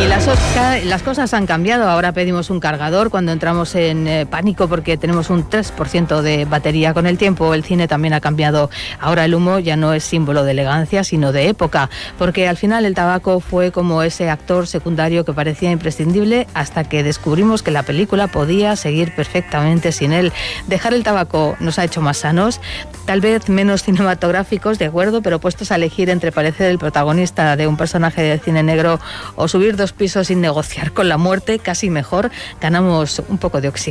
Y las cosas han cambiado. Ahora pedimos un cargador cuando entramos en pánico porque tenemos un 3% de batería. Con el tiempo el cine también ha cambiado. Ahora el humo ya no es símbolo de elegancia, sino de época, porque al final el tabaco fue como ese actor secundario que parecía imprescindible hasta que descubrimos que la película podía seguir perfectamente sin él. Dejar el tabaco nos ha hecho más sanos, tal vez menos cinematográficos, de acuerdo, pero puestos a elegir entre parecer el protagonista de un personaje de cine negro o subir 2 pisos sin negociar con la muerte, casi mejor, ganamos un poco de oxígeno.